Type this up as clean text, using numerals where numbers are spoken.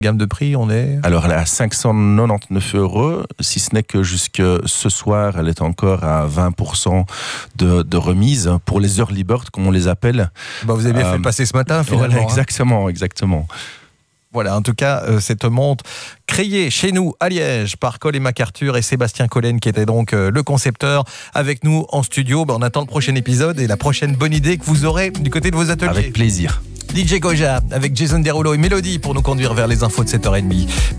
Gamme de prix, on est... Alors, elle est à 599 €, si ce n'est que jusque ce soir, elle est encore à 20% de remise pour les early birds, comme on les appelle. Vous avez bien fait de passer ce matin, finalement. Voilà, exactement. Voilà, en tout cas, cette montre créée chez nous à Liège par Colin MacArthur et Sébastien Collen, qui était donc le concepteur, avec nous en studio. On attend le prochain épisode et la prochaine bonne idée que vous aurez du côté de vos ateliers. Avec plaisir. DJ Goja avec Jason Derulo et Mélodie pour nous conduire vers les infos de 7h30.